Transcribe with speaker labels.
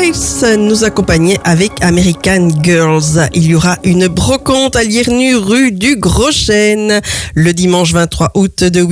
Speaker 1: Spice nous accompagnait avec American Girls. Il y aura une brocante à Liernu, rue du Gros Chêne, le dimanche 23 août de